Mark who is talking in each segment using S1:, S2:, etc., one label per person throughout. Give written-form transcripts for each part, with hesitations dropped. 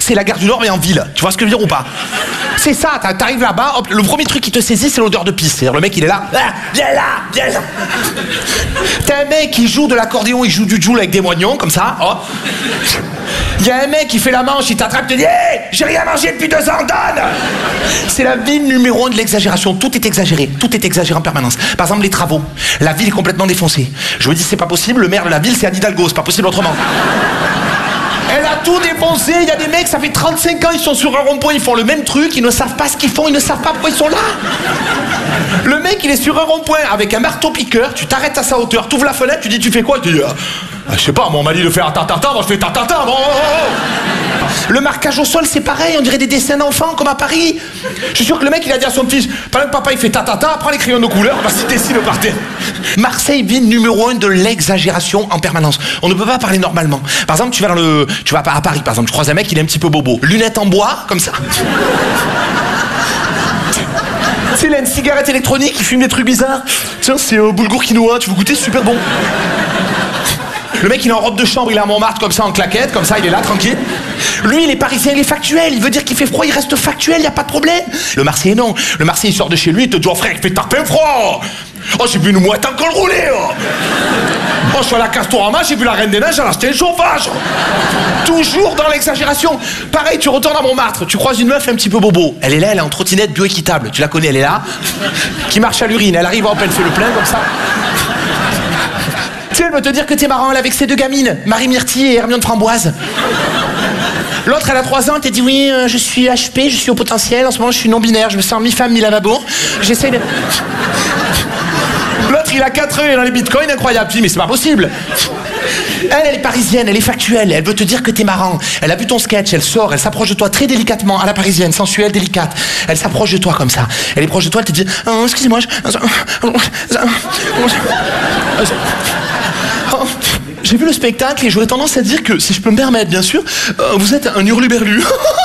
S1: c'est la gare du Nord mais en ville. Tu vois ce que je veux dire ou pas? C'est ça, t'arrives là-bas, hop, le premier truc qui te saisit, c'est l'odeur de pisse. C'est-à-dire le mec, il est là, ah, viens là, viens là. T'as un mec qui joue de l'accordéon, il joue du joule avec des moignons, comme ça, hop. Il y a un mec qui fait la manche, il t'attrape, te dit hey, j'ai rien mangé depuis 2 ans, donne. C'est la ville numéro 1 de l'exagération. Tout est exagéré en permanence. Par exemple, les travaux. La ville est complètement défoncée. Je me dis, c'est pas possible, le maire de la ville, c'est Anne Hidalgo, c'est pas possible autrement. Elle a tout défoncé, il y a des mecs, ça fait 35 ans, ils sont sur un rond-point, ils font le même truc, ils ne savent pas ce qu'ils font, ils ne savent pas pourquoi ils sont là. Le mec, il est sur un rond-point avec un marteau-piqueur, tu t'arrêtes à sa hauteur, tu ouvres la fenêtre, tu dis, tu fais quoi? Tu dis, je sais pas, moi on m'a dit de faire ta-ta-ta, moi je fais ta-ta-ta, bon. Le marquage au sol, c'est pareil, on dirait des dessins d'enfants, comme à Paris. Je suis sûr que le mec, il a dit à son fils, pendant que papa il fait ta-ta-ta, prends les crayons de couleur, vas-y, dessine par terre. Marseille, ville numéro 1 de l'exagération en permanence. On ne peut pas parler normalement. Par exemple, tu vas à Paris, par exemple, tu croises un mec, il est un petit peu bobo. Lunettes en bois, comme ça. Tu sais, il a une cigarette électronique, il fume des trucs bizarres. Tiens, c'est boulgour quinoa, tu veux goûter, super bon. Le mec, il est en robe de chambre, il est à Montmartre, comme ça, en claquette, comme ça, il est là, tranquille. Lui, il est parisien, il est factuel. Il veut dire qu'il fait froid, il reste factuel, y a pas de problème. Le Marseillais, non. Le Marseillais, il sort de chez lui, il te dit, oh frère, il fait taper froid. Oh, j'ai vu une mouette en col roulé. Oh, je suis à la Castorama, j'ai vu la Reine des Neiges, elle a acheté le chauffage. Toujours dans l'exagération. Pareil, tu retournes à Montmartre, tu croises une meuf un petit peu bobo. Elle est là, elle est en trottinette bioéquitable. Tu la connais, elle est là. Qui marche à l'urine. Elle arrive, hop, elle fait le plein, comme ça. Tu sais, elle veut te dire que t'es marrant, elle avec ses 2 gamines, Marie Myrtille et Hermione Framboise. L'autre, elle a 3 ans, elle t'a dit oui, je suis HP, je suis au potentiel, en ce moment je suis non-binaire, je me sens mi-femme, mi-lavabo. J'essaie de... L'autre, il a 4 ans, il est dans les bitcoins, incroyable. Tu dis, mais c'est pas possible. Elle est parisienne, elle est factuelle, elle veut te dire que t'es marrant. Elle a vu ton sketch, elle sort, elle s'approche de toi très délicatement, à la parisienne, sensuelle, délicate. Elle s'approche de toi comme ça. Elle est proche de toi, elle te dit, excusez-moi, j'ai vu le spectacle et j'aurais tendance à dire que, si je peux me permettre, bien sûr, vous êtes un hurluberlu.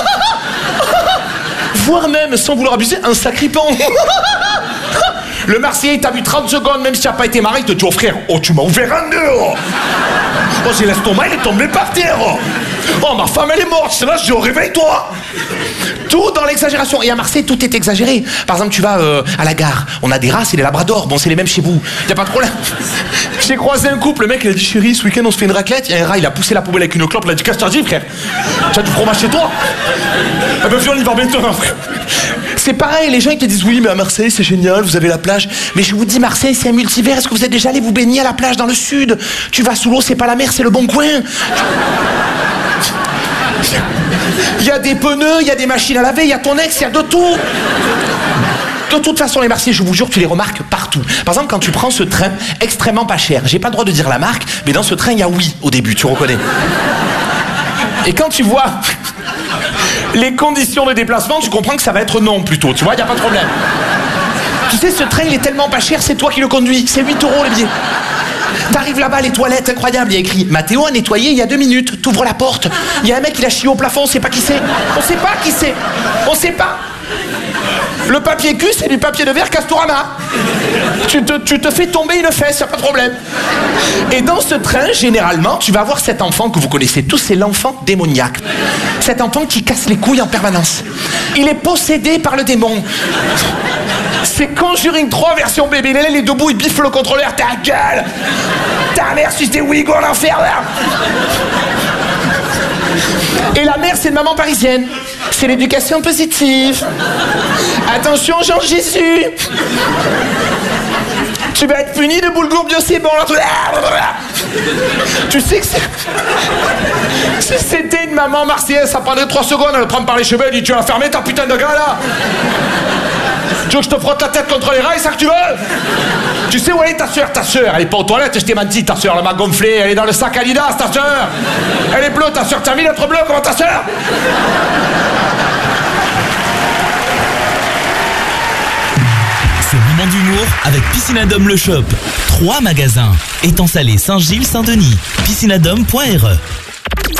S1: Voire même, sans vouloir abuser, un sacripant. Le Marseillais, il t'a vu 30 secondes, même si tu n'as pas été marié, il te dit, oh frère, oh tu m'as ouvert en deux. Oh, j'ai l'estomac, il est tombé par terre. Oh, ma femme, elle est morte, c'est là, je dis, oh, réveille-toi. Tout dans l'exagération. Et à Marseille, tout est exagéré. Par exemple, tu vas à la gare, on a des races et des labradors. Bon, c'est les mêmes chez vous, y a pas de problème. J'ai croisé un couple, le mec, il a dit, chérie, ce week-end, on se fait une raclette. Il y a un rat, il a poussé la poubelle avec une clope, il a dit, qu'est-ce que t'as dit, frère? Tu as du fromage chez toi? Eh ben, viens, on y va maintenant, frère. C'est pareil, les gens ils te disent oui mais à Marseille c'est génial, vous avez la plage. Mais je vous dis Marseille c'est un multivers, est-ce que vous êtes déjà allé vous baigner à la plage dans le sud? Tu vas sous l'eau, c'est pas la mer, c'est le bon coin. Il y a des pneus, il y a des machines à laver, il y a ton ex, il y a de tout. De toute façon les Marseillais, je vous jure, tu les remarques partout. Par exemple quand tu prends ce train extrêmement pas cher, j'ai pas le droit de dire la marque, mais dans ce train il y a oui au début, tu reconnais. Et quand tu vois les conditions de déplacement, tu comprends que ça va être non plutôt, tu vois, y a pas de problème. Tu sais, ce train il est tellement pas cher, c'est toi qui le conduis, c'est 8 € le billet. T'arrives là-bas, les toilettes, incroyable, il y a écrit Mathéo a nettoyé il y a 2 minutes, t'ouvres la porte, il y a un mec qui a chié au plafond, on sait pas qui c'est. On sait pas qui c'est, on sait pas. Le papier cul, c'est du papier de verre Castorama. Tu te fais tomber une fesse, y'a pas de problème. Et dans ce train, généralement, tu vas voir cet enfant que vous connaissez tous, c'est l'enfant démoniaque. Cet enfant qui casse les couilles en permanence. Il est possédé par le démon. C'est Conjuring 3 version bébé. Il est debout, il biffe le contrôleur. Ta gueule! Ta mère suce des Ouïghours en enfer là. Et la mère, c'est une maman parisienne. C'est l'éducation positive. Attention, Jean-Jésus. Tu vas être puni de boulgour bio, c'est bon. Tu sais que c'est... Si c'était une maman marseillaise, ça prendrait 3 secondes, elle le prend par les cheveux, elle dit tu vas fermer ta putain de gars là. Tu veux que je te frotte la tête contre les rails, ça que tu veux? Tu sais où elle est ta soeur? Ta soeur, elle est pas aux toilettes, je t'ai menti, ta soeur, elle m'a gonflé, elle est dans le sac Adidas, ta soeur. Elle est bleue, ta soeur, t'as mis l'autre bleu, comment ta soeur?
S2: Ce moment d'humour avec Piscinadome le Shop. 3 magasins. Étang Salé, Saint-Gilles, Saint-Denis. Piscinadome.re